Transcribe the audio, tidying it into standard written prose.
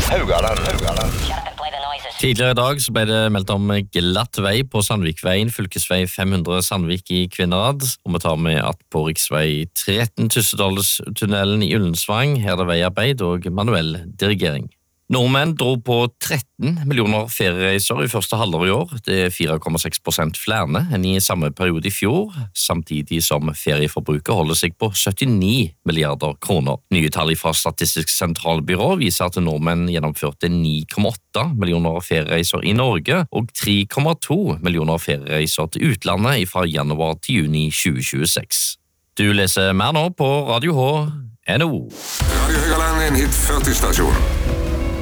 Haugaland. Tidligere I dag så ble det meldt om glatt vei på Sandvikveien, fylkesvei 500 Sandvik I Kvinnherad, og vi tar med at på riksvei 13 Tyssedalstunnelen I Ullensvang her er det veiarbeid og manuell dirigering. Nordmenn dro på 13 millioner feriereiser I første halvår I år. Det 4,6% flere enn I samme periode I fjor, samtidig som ferieforbruket holder seg på 79 milliarder kroner. Nye tall fra Statistisk sentralbyrå viser at nordmenn gjennomførte 9,8 millioner feriereiser I Norge og 3,2 millioner feriereiser til utlandet fra januar til juni 2026. Du leser mer nå på Radio H NO. Radio Haugaland, en hit 40-stasjon.